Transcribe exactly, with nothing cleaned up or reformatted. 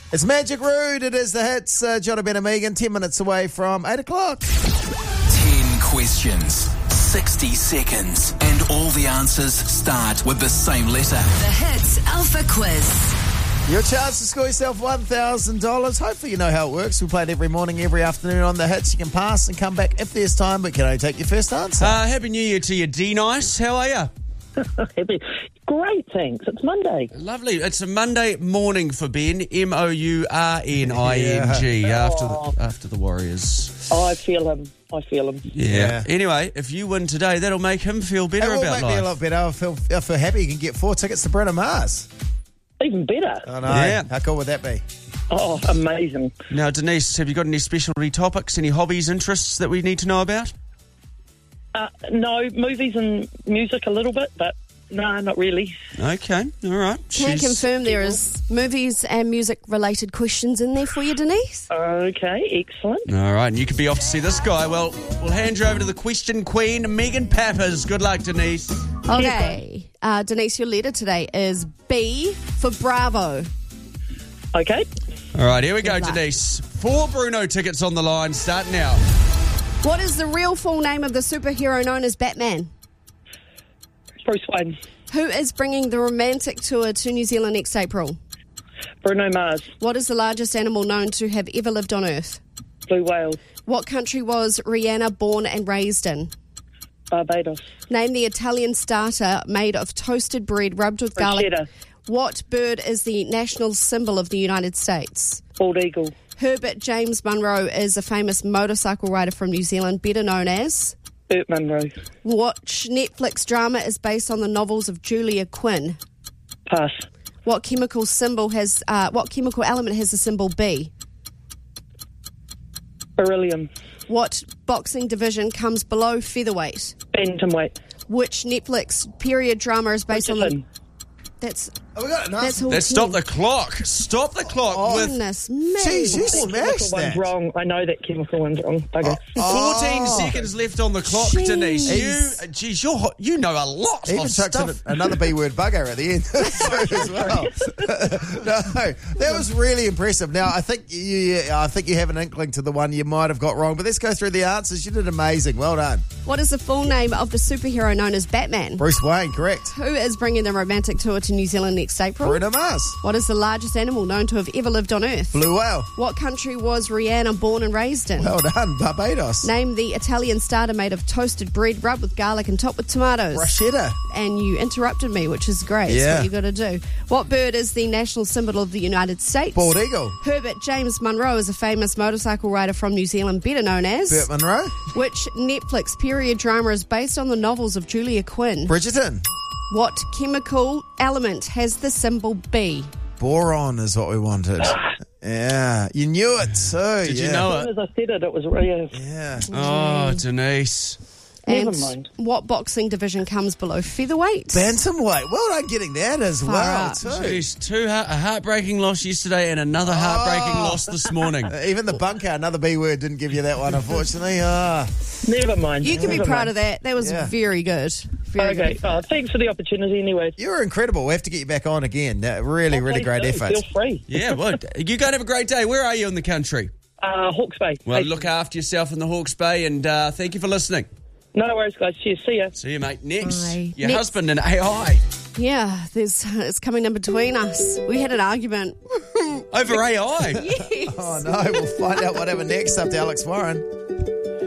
It's Magic Rude. It is the hits. Uh, John Ben and Megan, ten minutes away from eight o'clock. ten questions, sixty seconds, and all the answers start with the same letter. The Hits Alpha Quiz. Your chance to score yourself one thousand dollars. Hopefully you know how it works. We play it every morning, every afternoon on the hits. You can pass and come back if there's time, but can I take your first answer? Uh, Happy New Year to you, D-Nice. How are you? Happy. Great, thanks. It's Monday. Lovely. It's a Monday morning for Ben, M O U R N I N G, Yeah. after, Oh. the, after the Warriors. Oh, I feel him. I feel him. Yeah. Yeah. Anyway, if you win today, that'll make him feel It better will about make life. me a lot better. I feel, I feel happy you can get four tickets to Bruno Mars. Even better. I know. Yeah. How cool would that be? Oh, amazing. Now, Denise, have you got any specialty topics, any hobbies, interests that we need to know about? Uh, no, movies and music a little bit, but no, not really. Okay, all right. Can I She's- confirm there is movies and music-related questions in there for you, Denise? Okay, excellent. All right, and you could be off to see this guy. Well, we'll hand you over to the question queen, Megan Pappas. Good luck, Denise. Okay. Uh, Denise, your letter today is B for Bravo. Okay. All right, here we go, Good luck. Denise. Four Bruno tickets on the line. Start now. What is the real full name of the superhero known as Batman? Bruce Wayne. Who is bringing the romantic tour to New Zealand next April? Bruno Mars. What is the largest animal known to have ever lived on Earth? Blue Whale. What country was Rihanna born and raised in? Barbados. Name the Italian starter made of toasted bread rubbed with garlic. Bruschetta. What bird is the national symbol of the United States? Bald eagle. Herbert James Munro is a famous motorcycle rider from New Zealand, better known as... Burt Munro. Which Netflix drama is based on the novels of Julia Quinn? Pass. What chemical symbol has... Uh, what chemical element has the symbol B? Beryllium. What boxing division comes below featherweight? Bantamweight. Which Netflix period drama is based on the... Bridgerton. That's... Oh, we got an That's answer. all Let's ten. stop the clock. Stop the clock Oh, with Goodness me. Jeez, you That chemical smashed one's that. wrong. I know that chemical one's wrong. Bugger. fourteen Oh. seconds left on the clock, Jeez. Denise. You, geez, you're, hot- you know a lot Even of chucked in stuff. another B word bugger at the end as well. No, that was really impressive. Now I think you, I think you have an inkling to the one you might have got wrong, but let's go through the answers. You did amazing. Well done, What is the full name of the superhero known as Batman? Bruce Wayne. Correct. Who is bringing the romantic tour to New Zealand next April? Bruno Mars. What is the largest animal known to have ever lived on Earth? Blue whale. What country was Rihanna born and raised in? Well done, Barbados. Name the Italian starter made of toasted bread rubbed with garlic and topped with tomatoes. Bruschetta. And you interrupted me, which is great. Yeah. That's what you got to do. What bird is the national symbol of the United States? Bald eagle. Herbert James Munro is a famous motorcycle rider from New Zealand, better known as... Burt Munro. Which Netflix period drama is based on the novels of Julia Quinn? Bridgerton. What chemical element has the symbol B? Boron is what we wanted. Yeah, you knew it too. Did yeah. you know As it? soon as I said it, it was really... Yeah. Oh, Denise. Never And mind. what boxing division comes below featherweight? Bantamweight. Well done getting that as Far well out. too. Jeez, two heart- a heartbreaking loss yesterday and another heartbreaking Oh. loss this morning. Uh, Even the bunker, another B word, didn't give you that one, unfortunately. Ah. Never mind. You can be Never proud mind. of that. That was Yeah. very good. Very Okay. good. Oh, thanks for the opportunity anyway. You were incredible. We have to get you back on again. Uh, really, really Please great do. effort. Feel free. Yeah, well, you go and have a great day. Where are you in the country? Uh, Hawke's Bay. Well, Hey, look after yourself in the Hawke's Bay, and uh, thank you for listening. No worries, guys. Cheers. See ya. See you, mate. Next, Bye. your Next. husband and A I. Yeah, there's it's coming in between us. We had an argument. Over A I. Yes. Oh, no. We'll find out what happened next up to Alex Warren.